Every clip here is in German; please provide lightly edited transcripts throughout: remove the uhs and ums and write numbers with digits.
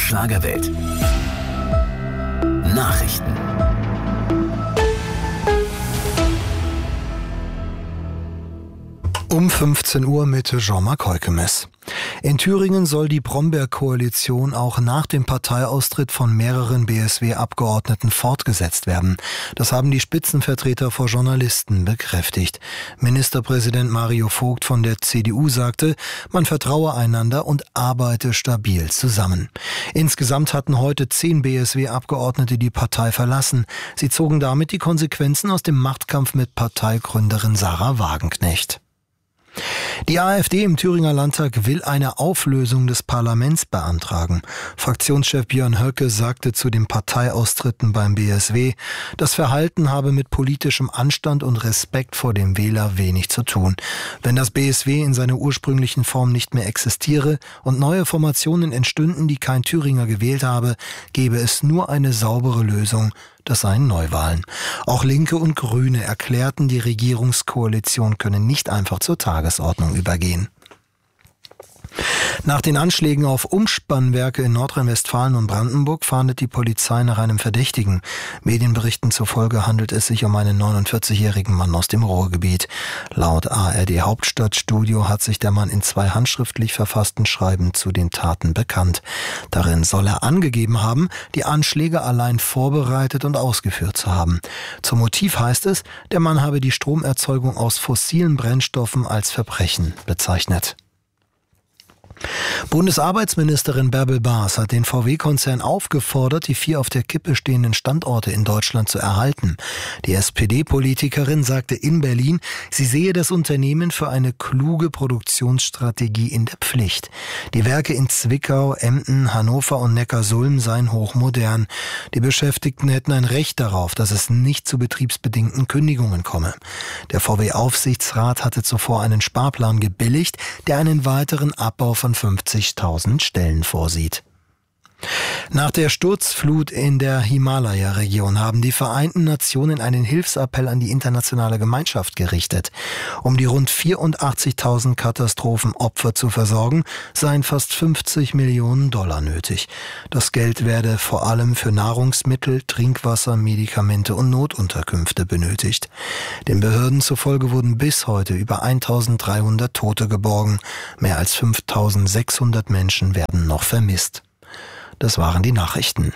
Schlagerwelt. Nachrichten. Um 15 Uhr mit Jean-Marc Heukemes. In Thüringen soll die Brombeer-Koalition auch nach dem Parteiaustritt von mehreren BSW-Abgeordneten fortgesetzt werden. Das haben die Spitzenvertreter vor Journalisten bekräftigt. Ministerpräsident Mario Vogt von der CDU sagte, man vertraue einander und arbeite stabil zusammen. Insgesamt hatten heute 10 BSW-Abgeordnete die Partei verlassen. Sie zogen damit die Konsequenzen aus dem Machtkampf mit Parteigründerin Sarah Wagenknecht. Die AfD im Thüringer Landtag will eine Auflösung des Parlaments beantragen. Fraktionschef Björn Höcke sagte zu den Parteiaustritten beim BSW, das Verhalten habe mit politischem Anstand und Respekt vor dem Wähler wenig zu tun. Wenn das BSW in seiner ursprünglichen Form nicht mehr existiere und neue Formationen entstünden, die kein Thüringer gewählt habe, gäbe es nur eine saubere Lösung. Das seien Neuwahlen. Auch Linke und Grüne erklärten, die Regierungskoalition könne nicht einfach zur Tagesordnung übergehen. Nach den Anschlägen auf Umspannwerke in Nordrhein-Westfalen und Brandenburg fahndet die Polizei nach einem Verdächtigen. Medienberichten zufolge handelt es sich um einen 49-jährigen Mann aus dem Ruhrgebiet. Laut ARD Hauptstadtstudio hat sich der Mann in 2 handschriftlich verfassten Schreiben zu den Taten bekannt. Darin soll er angegeben haben, die Anschläge allein vorbereitet und ausgeführt zu haben. Zum Motiv heißt es, der Mann habe die Stromerzeugung aus fossilen Brennstoffen als Verbrechen bezeichnet. Bundesarbeitsministerin Bärbel Baas hat den VW-Konzern aufgefordert, die 4 auf der Kippe stehenden Standorte in Deutschland zu erhalten. Die SPD-Politikerin sagte in Berlin, sie sehe das Unternehmen für eine kluge Produktionsstrategie in der Pflicht. Die Werke in Zwickau, Emden, Hannover und Neckarsulm seien hochmodern. Die Beschäftigten hätten ein Recht darauf, dass es nicht zu betriebsbedingten Kündigungen komme. Der VW-Aufsichtsrat hatte zuvor einen Sparplan gebilligt, der einen weiteren Abbau von 50.000 Stellen vorsieht. Nach der Sturzflut in der Himalaya-Region haben die Vereinten Nationen einen Hilfsappell an die internationale Gemeinschaft gerichtet. Um die rund 84.000 Katastrophenopfer zu versorgen, seien fast $50 Millionen nötig. Das Geld werde vor allem für Nahrungsmittel, Trinkwasser, Medikamente und Notunterkünfte benötigt. Den Behörden zufolge wurden bis heute über 1.300 Tote geborgen. Mehr als 5.600 Menschen werden noch vermisst. Das waren die Nachrichten.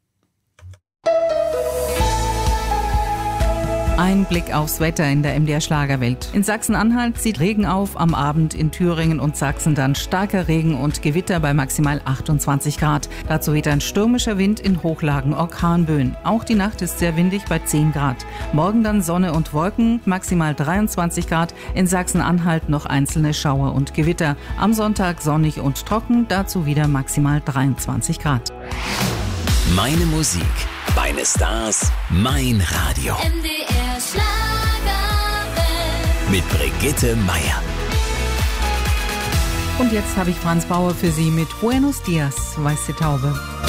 Ein Blick aufs Wetter in der MDR Schlagerwelt. In Sachsen-Anhalt zieht Regen auf, am Abend in Thüringen und Sachsen dann starker Regen und Gewitter bei maximal 28 Grad. Dazu weht ein stürmischer Wind, in Hochlagen Orkanböen. Auch die Nacht ist sehr windig bei 10 Grad. Morgen dann Sonne und Wolken, maximal 23 Grad. In Sachsen-Anhalt noch einzelne Schauer und Gewitter. Am Sonntag sonnig und trocken, dazu wieder maximal 23 Grad. Meine Musik, meine Stars, mein Radio. MDR Schlagerwelt. Mit Brigitte Meier. Und jetzt habe ich Franz Bauer für Sie mit Buenos Dias, weiße Taube.